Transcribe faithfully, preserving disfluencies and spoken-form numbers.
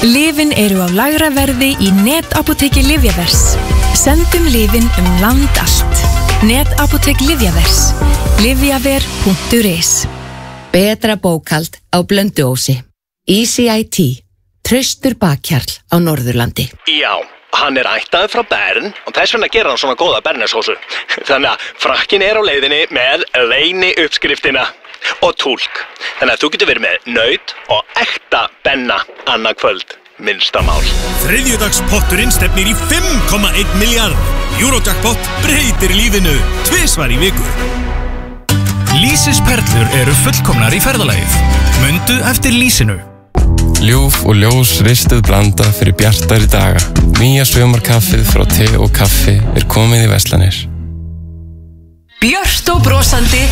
Lyfin eru á lægra verði í Netapotheki Lyfjavers. Sendum lyfin um land allt. Netapotek Lyfjavers. lyfjaver punktur is. Betra bókhald á Blönduósi. E C I T. Traustur bakkjarl á Norðurlandi. Já, hann er ættaður frá Bern og þess vegna gerir hann svona góða bernesósu. Þannig að frakkin er á leiðinni með leyni uppskriftina og túlk. Þannig að þú getur verið með naut og ekta benna annað kvöld. Minnsta mál. Þriðjudagspotturinn stefnir í fimm komma einn milljarð. Eurojackpot breytir lífinu tvisvar í viku. Lýsis perlur eru fullkomnar í ferðalagið. Mundu eftir lýsinu. Ljúf og ljós ristuð blanda fyrir bjartari daga. Nýja sumarkaffið frá te og kaffi er komið í verslanir. Björt og brosandi